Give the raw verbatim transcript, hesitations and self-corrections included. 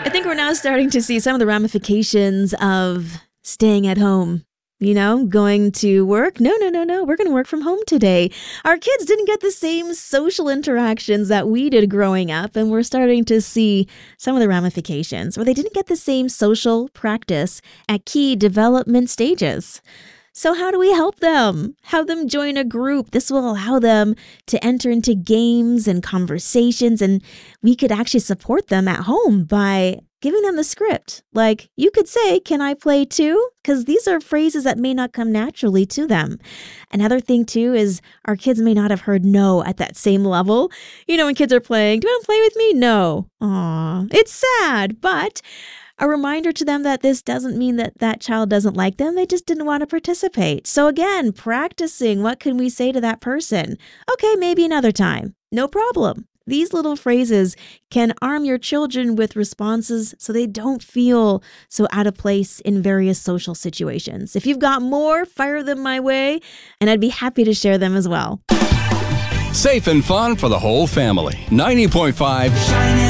I think we're now starting to see some of the ramifications of staying at home. You know, going to work. No, no, no, no. We're going to work from home today. Our kids didn't get the same social interactions that we did growing up. And we're starting to see some of the ramifications where they didn't get the same social practice at key development stages. So how do we help them? Have them join a group. This will allow them to enter into games and conversations, and we could actually support them at home by giving them the script. Like, you could say, "Can I play too?" Because these are phrases that may not come naturally to them. Another thing too is our kids may not have heard no at that same level. You know, when kids are playing, "Do you want to play with me?" No. Aw, it's sad, but a reminder to them that this doesn't mean that that child doesn't like them. They just didn't want to participate. So again, practicing, what can we say to that person? Okay, maybe another time. No problem. These little phrases can arm your children with responses so they don't feel so out of place in various social situations. If you've got more, fire them my way, and I'd be happy to share them as well. Safe and fun for the whole family. ninety point five